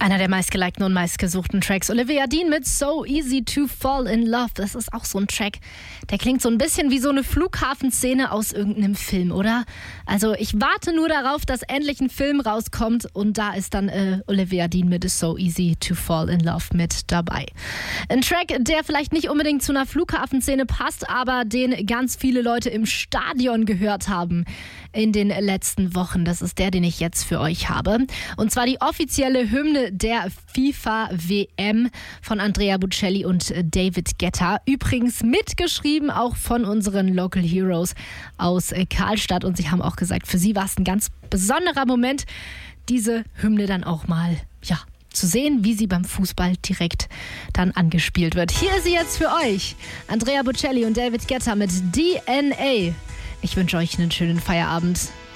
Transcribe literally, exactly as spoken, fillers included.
Einer der meistgelikten und meistgesuchten Tracks. Olivia Dean mit So Easy to Fall in Love. Das ist auch so ein Track, der klingt so ein bisschen wie so eine Flughafenszene aus irgendeinem Film, oder? Also ich warte nur darauf, dass endlich ein Film rauskommt und da ist dann äh, Olivia Dean mit So Easy to Fall in Love mit dabei. Ein Track, der vielleicht nicht unbedingt zu einer Flughafenszene passt, aber den ganz viele Leute im Stadion gehört haben in den letzten Wochen. Das ist der, den ich jetzt für euch habe. Und zwar die offizielle Hymne der FIFA-W M von Andrea Bocelli und David Guetta. Übrigens mitgeschrieben auch von unseren Local Heroes aus Karlstadt. Und sie haben auch gesagt, für sie war es ein ganz besonderer Moment, diese Hymne dann auch mal, ja, zu sehen, wie sie beim Fußball direkt dann angespielt wird. Hier ist sie jetzt für euch. Andrea Bocelli und David Guetta mit D N A. Ich wünsche euch einen schönen Feierabend.